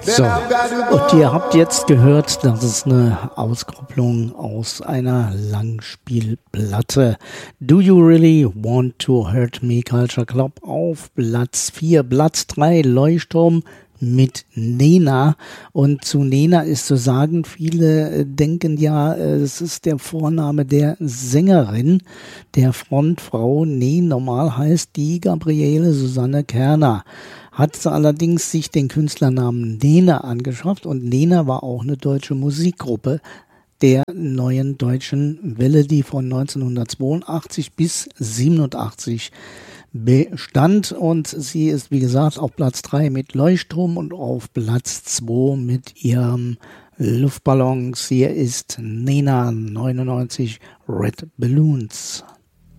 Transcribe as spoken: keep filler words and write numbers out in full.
So, und ihr habt jetzt gehört, das ist eine Auskopplung aus einer Langspielplatte. Do You Really Want to Hurt Me Culture Club auf Platz vier, Platz drei Leuchtturm mit Nena. Und zu Nena ist zu sagen, viele denken ja, es ist der Vorname der Sängerin, der Frontfrau. Nee, normal heißt die Gabriele Susanne Kerner. Hat allerdings sich den Künstlernamen Nena angeschafft und Nena war auch eine deutsche Musikgruppe der neuen deutschen Welle, die von neunzehnhundertzweiundachtzig bis siebenundachtzig bestand, und sie ist, wie gesagt, auf Platz drei mit Leuchtturm und auf Platz zwei mit ihrem Luftballons. Hier ist Nena neunundneunzig Red Balloons.